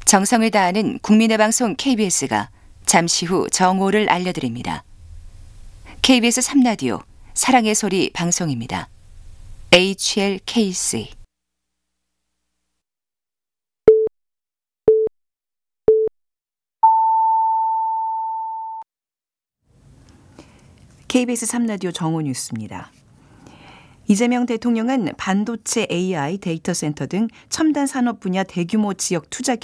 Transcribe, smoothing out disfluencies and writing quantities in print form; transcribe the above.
정성을 다하는 국민의 방송 KBS가 잠시 후 정오를 알려드립니다. KBS 3라디오 사랑의 소리 방송입니다. HLKC KBS 3라디오 정오 뉴스입니다. 이재명 대통령은 반도체 AI 데이터 센터 등 첨단 산업 분야 대규모 지역 투자